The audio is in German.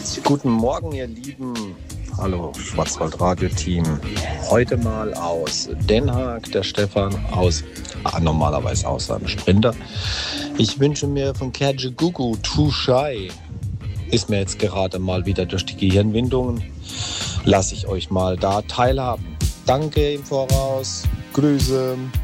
Guten Morgen, ihr Lieben. Hallo, Schwarzwald-Radio-Team. Heute mal aus Den Haag, der Stefan normalerweise aus seinem Sprinter. Ich wünsche mir von Kerje Gugu Too Shy. Ist mir jetzt gerade mal wieder durch die Gehirnwindungen. Lasse ich euch mal da teilhaben. Danke im Voraus. Grüße.